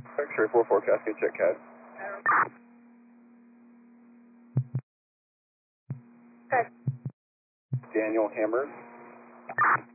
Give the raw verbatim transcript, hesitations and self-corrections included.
X-ray four forecasting, check C A D. Good. Daniel Hammers.